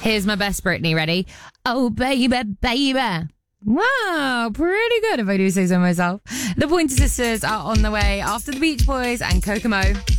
Here's my best Britney. Ready? Oh, baby, baby. Wow, pretty good if I do say so myself. The Pointer Sisters are on the way after the Beach Boys and Kokomo.